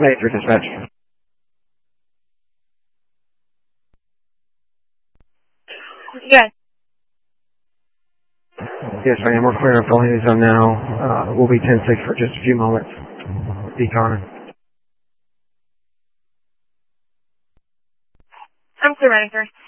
Major dispatch. Yes. Yes, ma'am. We're clear up the landing zone now. We'll be 10-6 for just a few moments. Deconning. I'm still ready, sir.